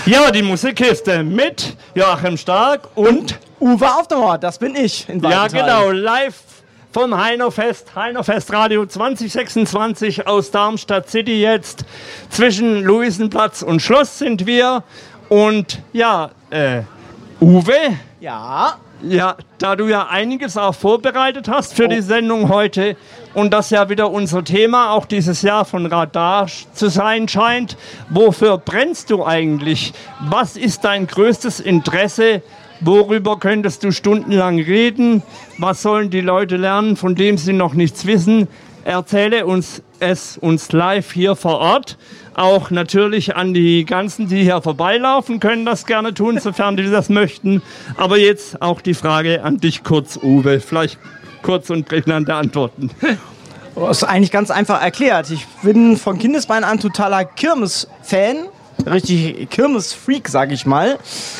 Ja, die Musikkiste mit Joachim Stark und Uwe Aufdermatt, das bin ich. Ja, genau, live vom Heinerfest Radio 2026 aus Darmstadt City jetzt. Zwischen Luisenplatz und Schloss sind wir. Und ja, Uwe? Ja? Ja, da du ja einiges auch vorbereitet hast für die Sendung heute und das ja wieder unser Thema auch dieses Jahr von Radar zu sein scheint, wofür brennst du eigentlich? Was ist dein größtes Interesse? Worüber könntest du stundenlang reden? Was sollen die Leute lernen, von dem sie noch nichts wissen? Erzähle uns live hier vor Ort. Auch natürlich an die ganzen, die hier vorbeilaufen, können das gerne tun, sofern die das möchten. Aber jetzt auch die Frage an dich kurz, Uwe. Vielleicht kurz und prägnante Antworten. Das ist eigentlich ganz einfach erklärt. Ich bin von Kindesbeinen an totaler Kirmes-Fan. Richtig Kirmes-Freak, sag ich mal.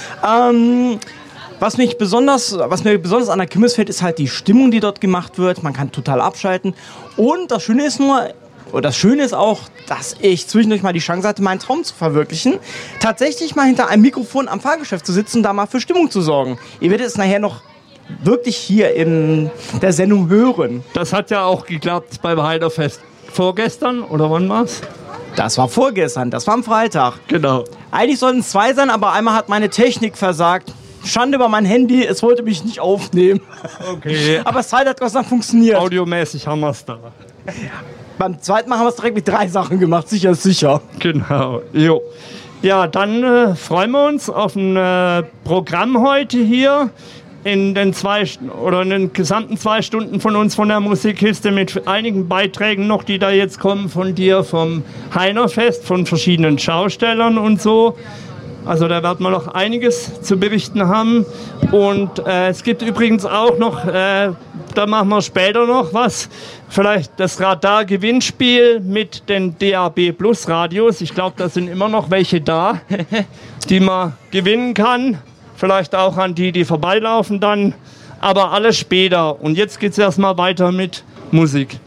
Was mir besonders an der Kirmes fällt, ist halt die Stimmung, die dort gemacht wird. Man kann total abschalten. Und das Schöne ist auch, dass ich zwischendurch mal die Chance hatte, meinen Traum zu verwirklichen. Tatsächlich mal hinter einem Mikrofon am Fahrgeschäft zu sitzen und da mal für Stimmung zu sorgen. Ihr werdet es nachher noch wirklich hier in der Sendung hören. Das hat ja auch geklappt beim Heiderfest. Vorgestern oder wann war's? Das war vorgestern, das war am Freitag. Genau. Eigentlich sollten es 2 sein, aber einmal hat meine Technik versagt. Schande über mein Handy, es wollte mich nicht aufnehmen. Okay. Aber das zweite hat Gott sei Dank funktioniert. Audiomäßig haben wir es da. Beim zweiten Mal haben wir es direkt mit 3 Sachen gemacht, sicher ist sicher. Genau, jo. Ja, dann freuen wir uns auf ein Programm heute hier in den gesamten 2 Stunden von uns von der Musikkiste mit einigen Beiträgen noch, die da jetzt kommen von dir vom Heinerfest, von verschiedenen Schaustellern und so. Also da werden wir noch einiges zu berichten haben. Und es gibt übrigens auch noch, da machen wir später noch was, vielleicht das Radar-Gewinnspiel mit den DAB Plus Radios. Ich glaube, da sind immer noch welche da, die man gewinnen kann. Vielleicht auch an die vorbeilaufen dann. Aber alles später. Und jetzt geht es erstmal weiter mit Musik.